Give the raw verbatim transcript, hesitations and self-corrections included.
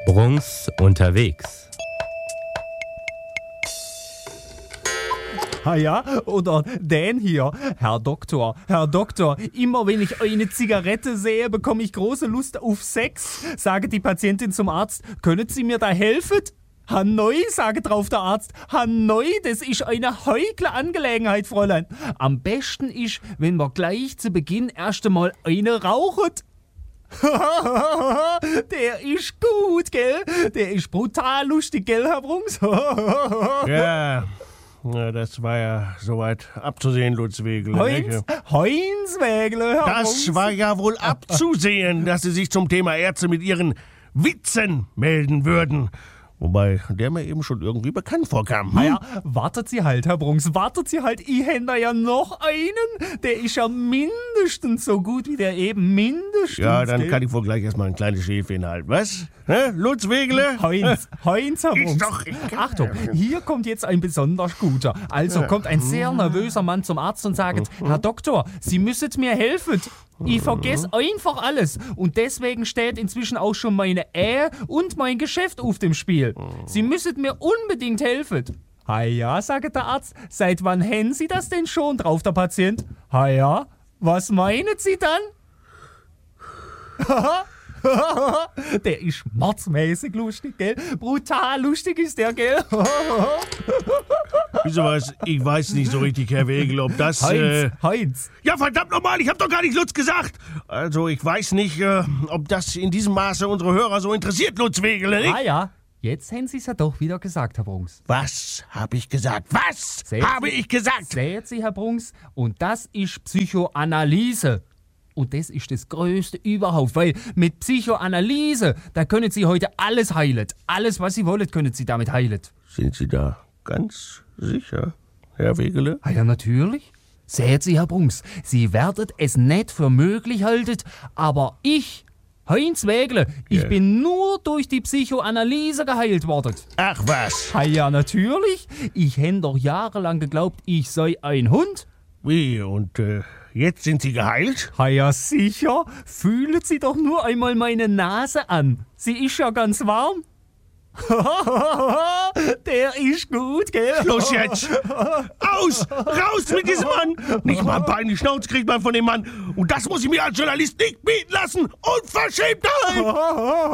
Brunks unterwegs. Ah ja, oder Dan hier. Herr Doktor, Herr Doktor, immer wenn ich eine Zigarette sehe, bekomme ich große Lust auf Sex. Sage die Patientin zum Arzt, können Sie mir da helfen? Hanoi, sage drauf der Arzt. Hanoi, das ist eine heikle Angelegenheit, Fräulein. Am besten ist, wenn wir gleich zu Beginn erst einmal eine rauchen. Der ist gut, gell? Der ist brutal lustig, gell, Herr Brunks? Ja, ja, das war ja soweit abzusehen, Lutz Wegeler. Heinz, Heinz Wegeler, Herr Das Brunks. war ja wohl abzusehen, dass Sie sich zum Thema Ärzte mit Ihren Witzen melden würden. Wobei der mir eben schon irgendwie bekannt vorkam. Hm? Naja, wartet Sie halt, Herr Brunks, wartet Sie halt. Ich hätte da ja noch einen. Der ist ja mindestens so gut wie der eben. Mindestens. Ja, dann gell? kann ich wohl gleich erstmal ein kleines Schäfchen halten. Was? Hä? Lutz Wegeler? Heinz, Heinz, Herr Ist Brunks. doch egal. Achtung, hier kommt jetzt ein besonders guter. Also kommt ein sehr nervöser Mann zum Arzt und sagt, Herr Doktor, Sie müssen mir helfen. Ich vergesse einfach alles. Und deswegen steht inzwischen auch schon meine Ehe und mein Geschäft auf dem Spiel. Sie müssen mir unbedingt helfen. Ha ja, sagt der Arzt. Seit wann haben Sie das denn schon? Drauf der Patient. Ha ja, was meinen Sie dann? Der ist mordsmäßig lustig, gell? Brutal lustig ist der, gell? Wieso was? Ich weiß nicht so richtig, Herr Wegeler, ob das... Heinz, Äh Heinz. ja, verdammt nochmal, ich hab doch gar nicht Lutz gesagt. Also, ich weiß nicht, äh, ob das in diesem Maße unsere Hörer so interessiert, Lutz Wegeler, nicht? Ah ja, jetzt haben Sie es ja doch wieder gesagt, Herr Brunks. Was habe ich gesagt? Was Sehen habe Sie- ich gesagt? Sehen Sie, Herr Brunks, und das ist Psychoanalyse. Und das ist das Größte überhaupt, weil mit Psychoanalyse, da können Sie heute alles heilen. Alles, was Sie wollen, können Sie damit heilen. Sind Sie da ganz sicher, Herr Wegeler? Ah ja, natürlich. Sehen Sie, Herr Brunks, Sie werden es nicht für möglich halten, aber ich, Heinz Wegeler, ich Ja. bin nur durch die Psychoanalyse geheilt worden. Ach was? Ah ja, natürlich. Ich hätte doch jahrelang geglaubt, ich sei ein Hund. Wie, und äh, jetzt sind Sie geheilt? Ah ja, sicher. Fühlen Sie doch nur einmal meine Nase an. Sie ist ja ganz warm. Der ist gut, gell? Los jetzt! Aus! Raus mit diesem Mann! Nicht mal ein Bein in die Schnauze kriegt man von dem Mann. Und das muss ich mir als Journalist nicht bieten lassen! Unverschämtheit!